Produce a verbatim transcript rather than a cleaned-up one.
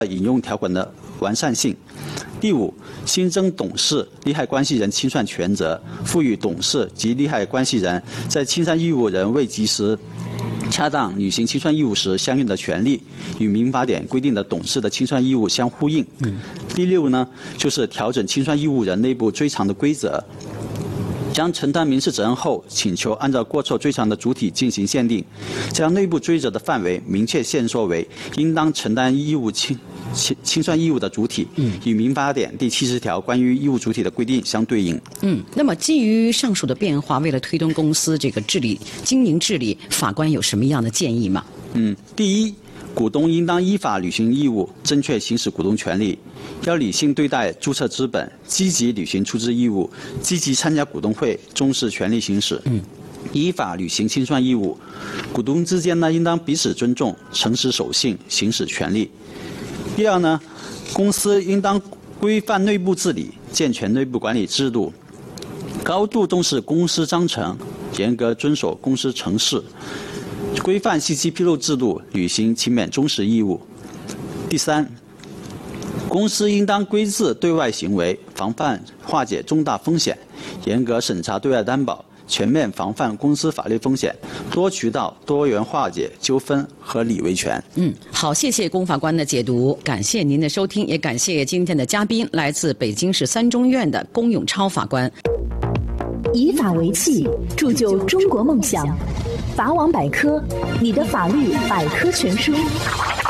引用条款的完善性。第五，新增董事利害关系人清算权责，赋予董事及利害关系人在清算义务人未及时恰当履行清算义务时相应的权利，与民法典规定的董事的清算义务相呼应。嗯、第六呢，就是调整清算义务人内部追偿的规则，将承担民事责任后请求按照过错追偿的主体进行限定，将内部追责的范围明确限缩为应当承担义务清清清算义务的主体，嗯，与民法典第七十条关于义务主体的规定相对应。 嗯，那么基于上述的变化，为了推动公司这个治理经营治理，法官有什么样的建议吗？ 嗯，第一，股东应当依法履行义务，正确行使股东权利，要理性对待注册资本，积极履行出资义务，积极参加股东会，重视权利行使。嗯。依法履行清算义务，股东之间呢应当彼此尊重，诚实守信，行使权利。第二呢，公司应当规范内部治理，健全内部管理制度，高度重视公司章程，严格遵守公司程序，规范信息披露制度，履行勤勉忠实义务。第三，公司应当规制对外行为，防范化解重大风险，严格审查对外担保，全面防范公司法律风险，多渠道多元化解纠纷，合理维权。 嗯，好，谢谢龚法官的解读，感谢您的收听，也感谢今天的嘉宾，来自北京市三中院的龚永超法官。 以法为器，铸就中国梦想。法网百科，你的法律百科全书。